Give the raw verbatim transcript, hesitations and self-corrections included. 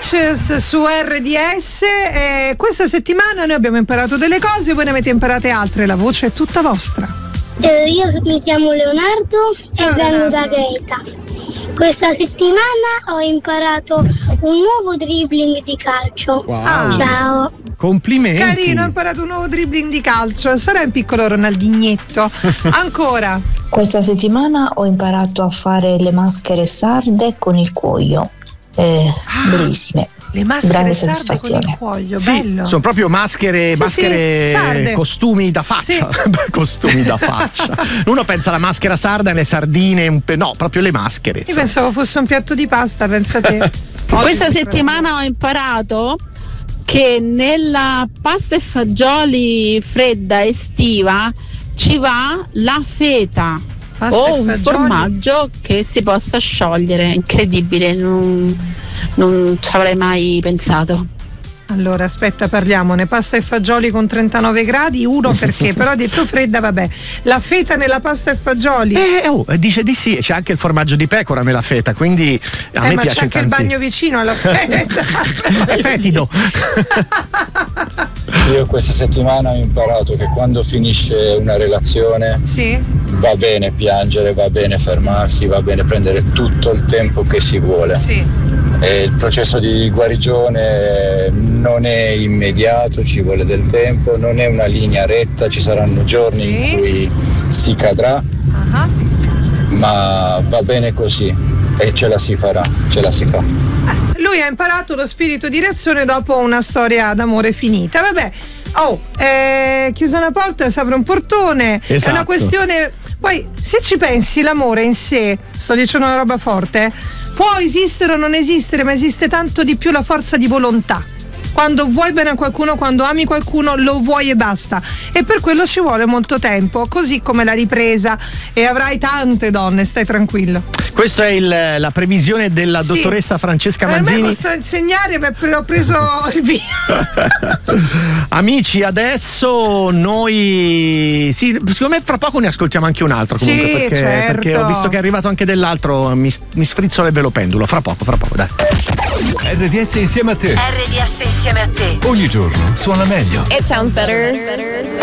Beaches su R D S. E questa settimana noi abbiamo imparato delle cose, voi ne avete imparate altre, la voce è tutta vostra. Eh, io mi chiamo Leonardo Ciao, e vengo da Leonardo. Gaeta. Questa settimana ho imparato un nuovo dribbling di calcio. Wow. Ah. Ciao. Complimenti. Carino, ho imparato un nuovo dribbling di calcio. Sarà un piccolo Ronaldignetto. Ancora. Questa settimana ho imparato a fare le maschere sarde con il cuoio. Eh, Ah. bellissime. Le maschere Grande sarde con soddisfazione. il cuoio, Sì, bello. sono proprio maschere, Sì, maschere sì, sarde. costumi da faccia. Costumi da faccia. Uno pensa alla maschera sarda e le sardine, un pe- no, proprio le maschere. Io insomma. pensavo fosse un piatto di pasta, pensa te. Questa settimana ho imparato che nella pasta e fagioli fredda estiva ci va la feta Pasta o e un fagioli. formaggio che si possa sciogliere. Incredibile, non, non ci avrei mai pensato. Allora, aspetta, parliamone. Pasta e fagioli con trentanove gradi, uno perché, però ha detto fredda, vabbè. La feta nella pasta e fagioli. Eh, oh, dice di sì, c'è anche il formaggio di pecora nella feta, quindi a Eh, me ma piace c'è anche tanti- il bagno vicino alla feta. È fetido. Io questa settimana ho imparato che quando finisce una relazione Sì? va bene piangere, va bene fermarsi, va bene prendere tutto il tempo che si vuole. Sì. E il processo di guarigione non è immediato, ci vuole del tempo, non è una linea retta, ci saranno giorni Sì. in cui si cadrà, Ah. ma va bene così e ce la si farà, ce la si fa. Lui ha imparato lo spirito di reazione dopo una storia d'amore finita. Vabbè, oh, eh, chiusa una porta si apre un portone. È Esatto. una questione. Poi, se ci pensi, l'amore in sé, sto dicendo una roba forte, eh, può esistere o non esistere, ma esiste tanto di più la forza di volontà. Quando vuoi bene a qualcuno, quando ami qualcuno, lo vuoi e basta. E per quello ci vuole molto tempo, così come la ripresa. E avrai tante donne, stai tranquillo. Questa è il- la previsione della Sì. dottoressa Francesca A me Manzini. posso insegnare perché ho preso il via. Amici, adesso noi sì, secondo me fra poco ne ascoltiamo anche un altro comunque, Sì, perché, certo. perché ho visto che è arrivato anche dell'altro, mi, mi sfrizzola il velo pendulo, fra poco, fra poco, dai. R D S insieme a te. R D S insieme a te. Ogni giorno suona meglio. It sounds better.